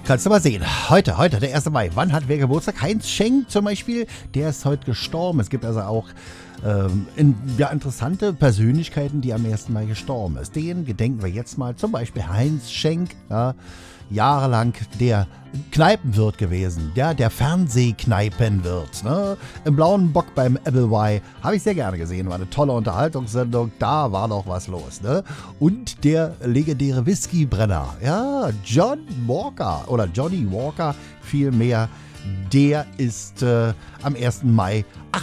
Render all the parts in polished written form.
Kannst du mal sehen. Heute, der 1. Mai. Wann hat wer Geburtstag? Heinz Schenk zum Beispiel, der ist heute gestorben. Es gibt also auch interessante Persönlichkeiten, die am 1. Mai gestorben ist. Den gedenken wir jetzt mal. Zum Beispiel Heinz Schenk, ja, jahrelang der Kneipenwirt gewesen. Ja, der Fernsehkneipenwirt. Ne? Im Blauen Bock beim Appleby habe ich sehr gerne gesehen. War eine tolle Unterhaltungssendung. Da war noch was los. Ne? Und der legendäre Whiskybrenner. Ja, Johnny Walker vielmehr. Der ist am 1. Mai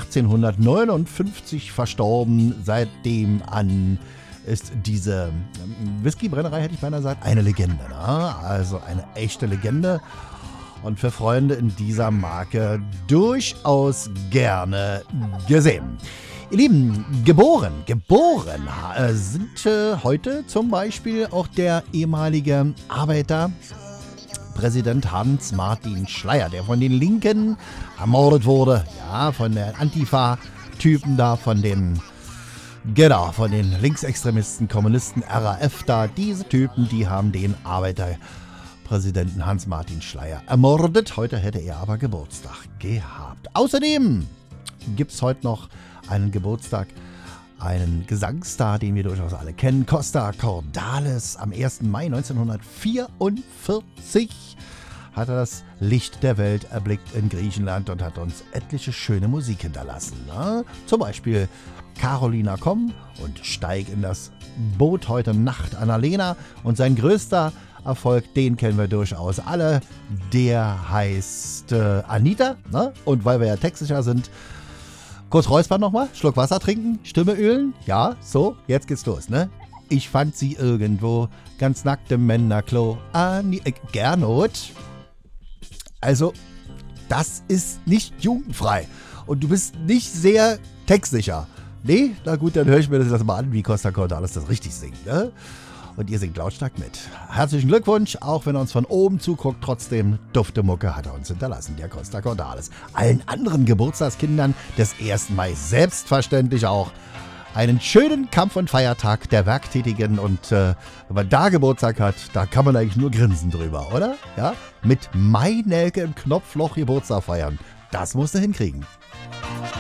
1859 verstorben. Seitdem an ist diese Whiskybrennerei, hätte ich beinahe gesagt, eine Legende. Ne? Also eine echte Legende. Und für Freunde in dieser Marke durchaus gerne gesehen. Ihr Lieben, geboren sind heute zum Beispiel auch der ehemalige Arbeiterpräsident Hans-Martin Schleyer, der von den Linken ermordet wurde. Ja, von den Antifa-Typen da, von den Linksextremisten, Kommunisten, RAF da. Diese Typen, die haben den Arbeiterpräsidenten Hans-Martin Schleyer ermordet. Heute hätte er aber Geburtstag gehabt. Außerdem gibt es heute noch einen Geburtstag, einen Gesangsstar, den wir durchaus alle kennen. Costa Cordalis. Am 1. Mai 1944 hat er das Licht der Welt erblickt in Griechenland und hat uns etliche schöne Musik hinterlassen. Ne? Zum Beispiel Carolina, komm und steig in das Boot heute Nacht, Annalena. Und sein größter Erfolg, den kennen wir durchaus alle. Der heißt Anita. Ne? Und weil wir ja textsicher sind, kurz räuspern nochmal, Schluck Wasser trinken, Stimme ölen. Ja, so, jetzt geht's los. Ne? Ich fand sie irgendwo, ganz nackt im Männerklo. Gernot. Also, das ist nicht jugendfrei. Und du bist nicht sehr textsicher. Nee, na gut, dann höre ich mir das mal an, wie Costa Cordalis das richtig singt. Ne? Und ihr singt lautstark mit. Herzlichen Glückwunsch, auch wenn er uns von oben zuguckt. Trotzdem, dufte Mucke hat er uns hinterlassen, der Costa Cordalis. Allen anderen Geburtstagskindern des 1. Mai selbstverständlich auch einen schönen Kampf- und Feiertag der Werktätigen. Und wenn man da Geburtstag hat, da kann man eigentlich nur grinsen drüber, oder? Ja? Mit Mai-Nelke im Knopfloch Geburtstag feiern. Das musst du hinkriegen.